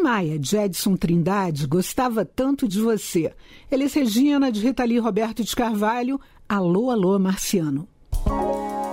Maia, de Edson Trindade, gostava tanto de você. Elis Regina, de Rita Lee Roberto de Carvalho. Alô, alô, Marciano.